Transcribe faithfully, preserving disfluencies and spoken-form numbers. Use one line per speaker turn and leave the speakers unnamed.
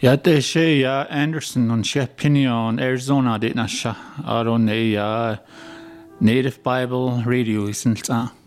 Ja, det sé ja Anderson an sé Pinion, Arizona dit na se ar on é Native Bible Radio is an ta.